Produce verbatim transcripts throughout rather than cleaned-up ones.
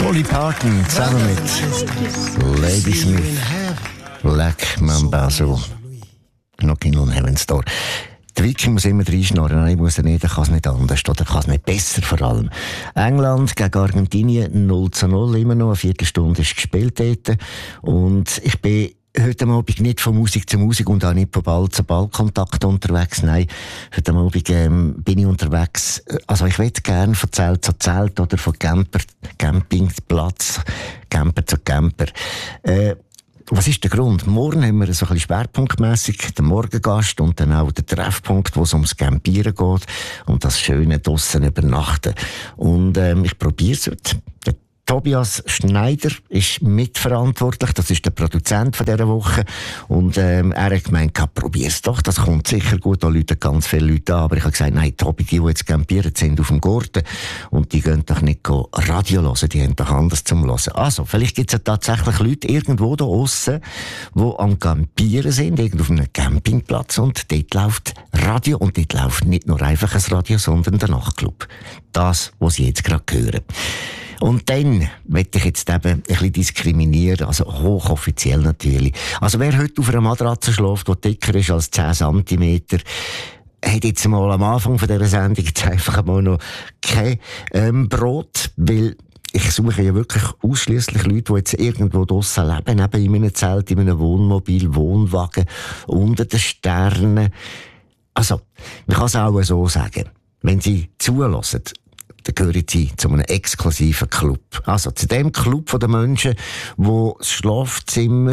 Dolly Parton zusammen mit Lady Smith, Black Mambazo, Knocking on Heaven's Door. Der Viking muss immer reinschnorren, nein, muss er nicht, er kann es nicht anders, oder kann es nicht besser vor allem. England gegen Argentinien null zu null, immer noch, eine Viertelstunde ist gespielt dort. Und ich bin heute Abend nicht von Musik zu Musik und auch nicht von Ball zu Ballkontakt unterwegs. Nein, heute Abend ähm, bin ich unterwegs. Also ich möchte gerne von Zelt zu Zelt oder von Camper, Campingplatz, Camper zu Camper. Äh, Was ist der Grund? Morgen haben wir so ein bisschen schwerpunktmässig den Morgengast und dann auch den Treffpunkt, wo es ums Campieren geht und das schöne draussen übernachten. Und ähm, ich probiere es heute. Der Tobias Schneider ist mitverantwortlich, das ist der Produzent von dieser Woche. Und ähm, er hat gemeint, probier's doch, das kommt sicher gut, da Leute ganz viele Leute an. Aber ich habe gesagt, nein, Tobi, die, die jetzt campieren, sind auf dem Garten und die gehen doch nicht Radio hören, die haben doch anders zum Hören. Also, vielleicht gibt es ja tatsächlich Leute irgendwo da aussen, die am Campieren sind, irgendwo auf einem Campingplatz und dort läuft Radio und dort läuft nicht nur einfach ein Radio, sondern der Nachtclub. Das, was Sie jetzt gerade hören. Und dann möchte ich jetzt eben ein bisschen diskriminieren, also hochoffiziell natürlich. Also wer heute auf einer Matratze schläft, die dicker ist als zehn Zentimeter, hat jetzt mal am Anfang von dieser Sendung jetzt einfach mal noch kein ähm, Brot, weil ich suche ja wirklich ausschliesslich Leute, die jetzt irgendwo draussen leben, eben in einem Zelt, in einem Wohnmobil, Wohnwagen, unter den Sternen. Also, man kann es auch so sagen, wenn Sie zulassen, dann gehören sie zu einem exklusiven Club. Also zu dem Club der Menschen, wo das Schlafzimmer,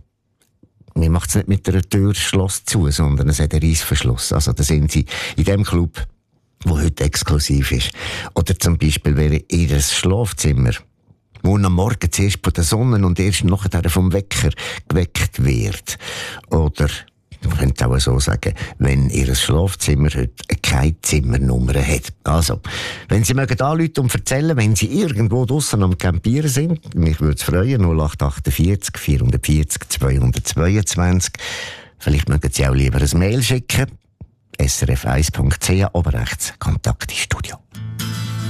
man macht es nicht mit einer Tür Schloss zu, sondern es hat einen Reissverschluss. Also da sind sie in dem Club, wo heute exklusiv ist. Oder zum Beispiel wäre ihr Schlafzimmer, wo am Morgen zuerst von der Sonne und erst nachher vom Wecker geweckt wird. Oder man könnte auch so sagen, wenn Ihr Schlafzimmer heute keine Zimmernummer hat. Also, wenn Sie mögen anrufen und erzählen, wenn Sie irgendwo draussen am Campieren sind, mich würde es freuen, null acht achtundvierzig vierundvierzig zweihundertzweiundzwanzig. Vielleicht mögen Sie auch lieber ein Mail schicken, s r f eins punkt c h, oben rechts, Kontakt ins Studio.